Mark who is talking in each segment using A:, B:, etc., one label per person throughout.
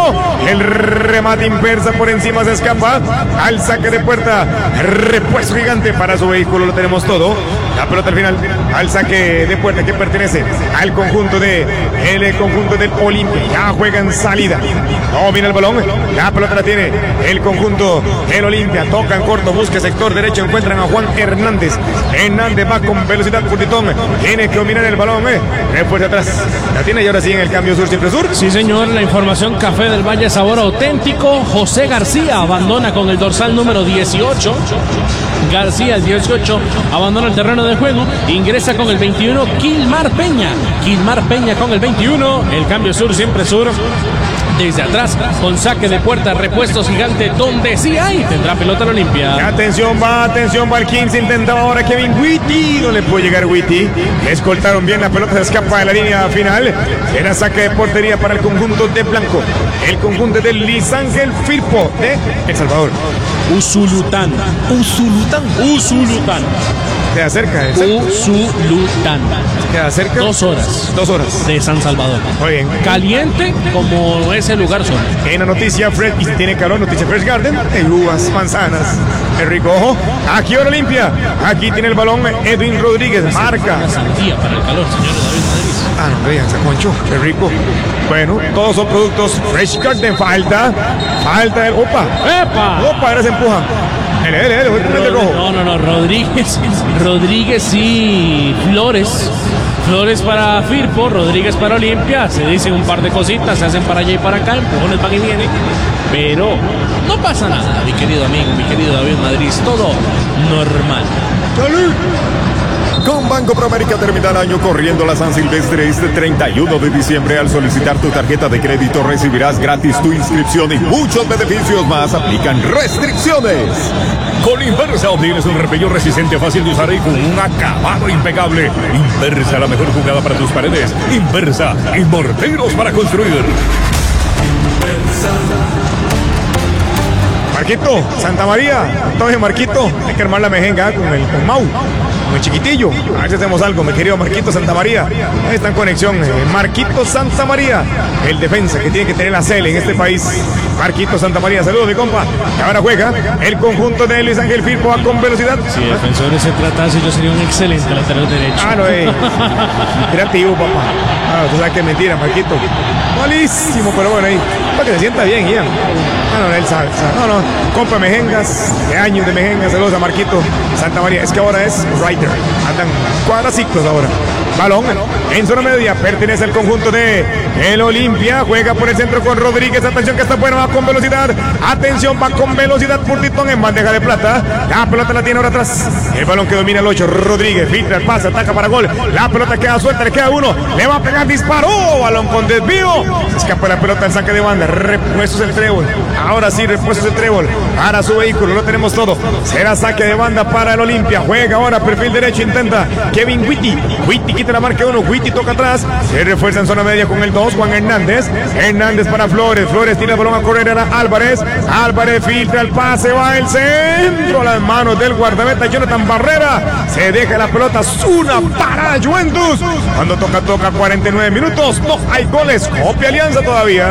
A: El remate Impersa por encima se escapa. Al saque de puerta. Repuesto gigante para su vehículo. Lo tenemos todo. La pelota al final. Al saque de puerta que pertenece al conjunto del Olimpia. Ya juega en salida. Domina el balón. La pelota la tiene el conjunto del Olimpia. Toca en corto. Busca sector derecho. Encuentran a Juan Hernández. Hernández va con velocidad. Curtitón. Tiene que dominar el balón. Refuerza atrás. La tiene y ahora sí en el cambio sur siempre sur.
B: Sí, señor. La información Café del Valle, sabor auténtico. José García abandona con el dorsal número 18. García, el 18, abandona el terreno de juego. Ingresa con el 21 Quilmar Peña. Quilmar Peña con el 21. El cambio sur siempre sur. Desde atrás, con saque de puerta, repuestos gigante, donde sí hay, tendrá pelota la Olimpia.
A: Atención va el 15, intentaba ahora Kevin Witty, no le puede llegar Witty, escoltaron bien, la pelota se escapa de la línea final, era saque de portería para el conjunto de blanco, el conjunto de Luis Ángel Firpo, de El Salvador.
B: Usulután.
A: Queda cerca.
B: Usulután.
A: Queda cerca.
B: 2 horas.
A: 2 horas.
B: De San Salvador.
A: Muy bien.
B: Caliente como ese lugar son.
A: En la noticia Fred, y si tiene calor, noticia Fresh Garden, hay uvas, manzanas. Es rico, ojo. Aquí ahora Olimpia. Aquí tiene el balón Edwin Rodríguez. Marca.
B: Una sandía para el calor, señores David Madrid.
A: No vean, Saconcho. Qué rico. Bueno, todos son productos Fresh Garden. Falta el. ¡Opa!
B: ¡Epa!
A: ¡Opa! Ahora se empuja.
B: No. Rodríguez y Flores para Firpo, Rodríguez para Olimpia. Se dicen un par de cositas, se hacen para allá y para acá, empujones van y vienen. Pero no pasa nada, mi querido amigo, mi querido David Madrid. Todo normal.
A: ¡Salud!
C: Con Banco Promérica termina el año corriendo la San Silvestre este 31 de diciembre. Al solicitar tu tarjeta de crédito recibirás gratis tu inscripción y muchos beneficios más. Aplican restricciones.
D: Con Impersa obtienes un repello resistente, fácil de usar y con un acabado impecable. Impersa, la mejor jugada para tus paredes. Impersa y morteros para construir.
A: Marquito, Santa María, entonces Marquito, hay que armar la mejenga con Mau, con el chiquitillo. A ver si hacemos algo, mi querido Marquito Santa María. Ahí está en conexión, Marquito Santa María, el defensa que tiene que tener la CL en este país. Marquito Santa María, saludos mi compa. Y ahora juega el conjunto de Luis Ángel Firpo, va con velocidad.
B: Si defensores se tratase, yo sería un excelente lateral derecho.
A: Creativo, papá. Tú sabes que es mentira, Marquito. Malísimo, pero bueno, ahí, para que se sienta bien, Ian. Él sabe. Compra mejengas, de años de mejengas. Saludos a Marquito Santa María. Es que ahora es Ryder. Andan cuadraciclos ahora. Balón en zona media, pertenece al conjunto de el Olimpia, juega por el centro con Rodríguez, atención que está buena, va con velocidad, atención, va con velocidad Curtitón en bandeja de plata, la pelota la tiene ahora atrás, el balón que domina el 8, Rodríguez, filtra el pase, ataca para gol, la pelota queda suelta, le queda uno, le va a pegar, disparó, balón con desvío, se escapa la pelota al saque de banda, repuestos el trébol, ahora sí, repuestos el trébol, para su vehículo, lo tenemos todo, será saque de banda para el Olimpia, juega ahora, perfil derecho, intenta Kevin Witty quita la marca 1, Witty toca atrás, se refuerza en zona media con el 2, Juan Hernández para Flores tira el balón a correr a Álvarez filtra el pase, va el centro a las manos del guardameta Jonathan Barrera, se deja la pelota, una para Juventus, cuando toca 49 minutos, no hay goles, copia Alianza todavía.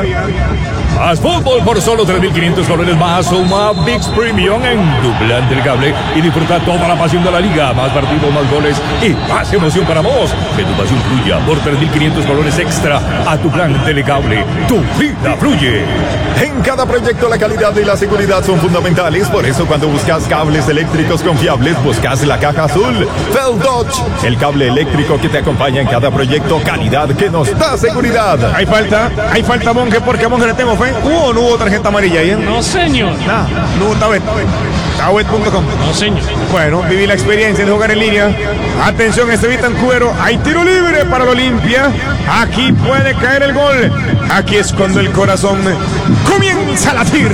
D: Haz fútbol por solo 3.500 colones más. Suma ViX Premium en tu plan del cable y disfruta toda la pasión de la liga. Más partidos, más goles y más emoción para vos. Que tu pasión fluya por 3.500 colones extra a tu plan Telecable. Tu vida fluye.
C: En cada proyecto la calidad y la seguridad son fundamentales. Por eso cuando buscas cables eléctricos confiables, buscas la caja azul Fel Dodge. El cable eléctrico que te acompaña en cada proyecto. Calidad que nos da seguridad.
A: Hay falta Monje, porque a Monje le tengo fe. ¿Hubo o no hubo tarjeta amarilla ahí?
B: No, señor.
A: Nada, no hubo Tabet. Tabet.com.
B: No, señor.
A: Bueno, viví la experiencia de jugar en línea. Atención, Estevitan Cuero. Hay tiro libre para el Olimpia. Aquí puede caer el gol. Aquí es cuando el corazón comienza a latir.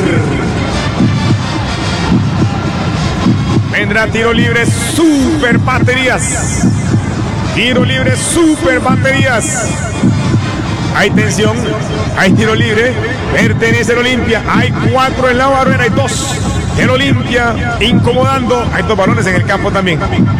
A: Vendrá tiro libre, super baterías. Tiro libre, super baterías. Hay tensión, hay tiro libre, pertenece al Olimpia, hay 4 en la barrera, hay 2 el Olimpia incomodando, hay 2 balones en el campo también.